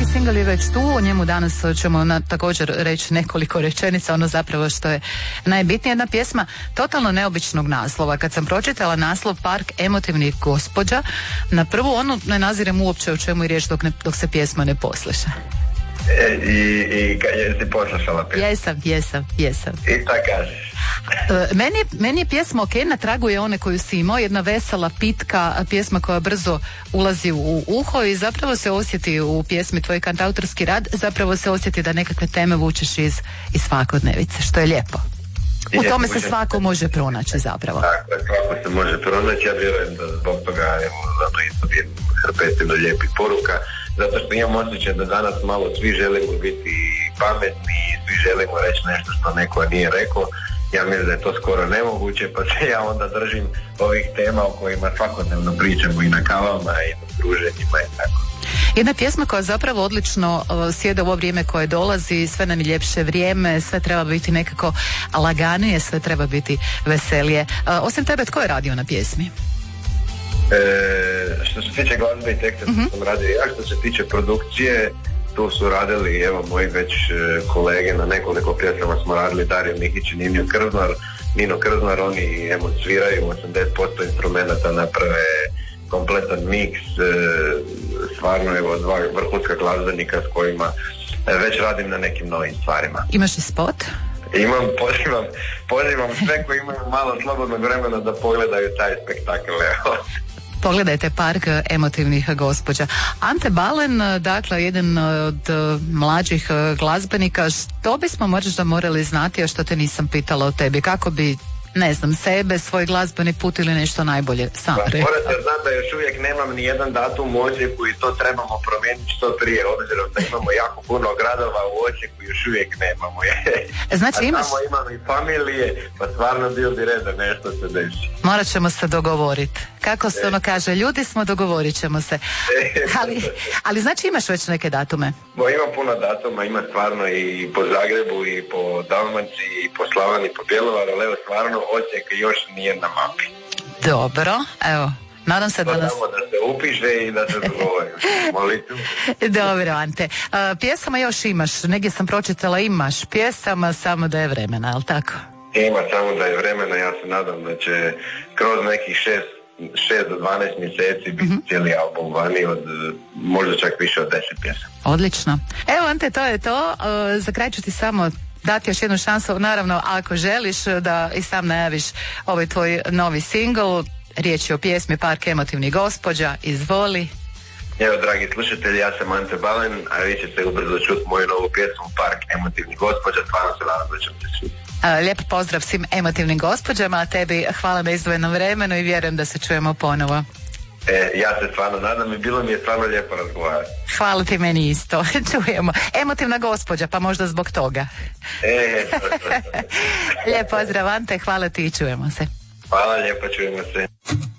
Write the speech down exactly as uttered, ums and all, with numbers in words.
single je već tu, o njemu danas ćemo na, također reći nekoliko rečenica, ono zapravo što je najbitnije. Jedna pjesma totalno neobičnog naslova. Kad sam pročitala naslov Park emotivnih gospođa, na prvu onu ne nazirem uopće o čemu je riječ dok, ne, dok se pjesma ne posluša. E, I, i kad jesi poslušala pjesmu? Jesam, jesam, jesam. I tako kažeš. Meni, meni je pjesma ok, na tragu je one koju si imao, jedna vesela, pitka pjesma koja brzo ulazi u uho i zapravo se osjeti u pjesmi tvoj kantautorski rad, zapravo se osjeti da nekakve teme vučeš iz, iz svakodnevice, što je lijepo. U tome se svako može pronaći zapravo. Tako, svako se može pronaći, ja vjerujem da zbog toga evo, zato isto jednu hrpetinu lijepih poruka, zato što imam osjećaj da danas malo svi želimo biti pametni i svi želimo reći nešto što neko nije rekao. Ja mislim da je to skoro nemoguće, pa se ja onda držim ovih tema o kojima svakodnevno pričamo i na kavama i na druženjima i tako. Jedna pjesma koja zapravo odlično uh, sjede u ovo vrijeme koje dolazi, sve nam je ljepše vrijeme, sve treba biti nekako laganije, sve treba biti veselije. Uh, osim tebe, tko je radio na pjesmi? E, što se tiče glazbe i teksta, mm-hmm. sam radio ja, što se tiče produkcije, tu su radili, evo, moji već kolege, na nekoliko pjesama smo radili, Dario Mihić i Nino Krznar. Nino Krznar, oni evo, sviraju osamdeset posto instrumenta, naprave kompletan miks, stvarno evo, dva vrhunska glazbenika s kojima već radim na nekim novim stvarima. Imaš i spot? Imam, pozivam, pozivam sve koji imaju malo slobodnog vremena da pogledaju taj spektakl, evo. Pogledajte Park emotivnih gospođa. Ante Balen, dakle, jedan od mlađih glazbenika, što bismo možda morali znati, a što te nisam pitala o tebi, kako bi, ne znam, sebe, svoj glazbeni put ili nešto najbolje sam pa, rekao? Morate znati da još uvijek nemam ni jedan datum u Osijeku i to trebamo promijeniti što prije, obzirom da imamo jako puno gradova u Osijeku i još uvijek nemamo. Znači a imaš... tamo imamo i familije, pa stvarno bio bi red da nešto se desi. Morat ćemo se dogovoriti. Kako se ono kaže, ljudi smo, dogovorit ćemo se. Ali, ali znači imaš već neke datume? Bo ima puno datuma, ima stvarno i po Zagrebu, i po Dalmaciji, i po Slavani, i po Bjelovaru, ali evo stvarno Osijek još nije na mapi. Dobro, evo. Nadam se da nas... da se upiše i da se dogovori. Molitu. Dobro, Ante. Uh, pjesama još imaš, negdje sam pročitala, imaš pjesama, samo da je vremena, ali tako? Ima samo da je vremena, ja se nadam da će kroz nekih šest šest do dvanaest mjeseci biti mm-hmm. cijeli album vani od, možda čak više od deset pjesama. Odlično. Evo, Ante, to je to. Uh, za kraj ću ti samo dati još jednu šansu, naravno ako želiš da i sam najaviš ovaj tvoj novi singl. Riječ je o pjesmi Park emotivnih gospođa, izvoli. Evo, dragi slušatelji, ja sam Ante Balen, a vi ćete ubrzo čuti moju novu pjesmu Park emotivnih gospođa, stvarno se nadam da ćemo se čuti. Lijep pozdrav svim emotivnim gospođama, a tebi hvala na izdvojenom vremenu i vjerujem da se čujemo ponovo. E, ja se stvarno nadam i bilo mi je stvarno lijepo razgovarati. Hvala ti, meni isto. Čujemo. Emotivna gospođa, pa možda zbog toga. E, Lijep pozdrav, Ante, hvala ti i čujemo se. Hvala lijepo, čujemo se.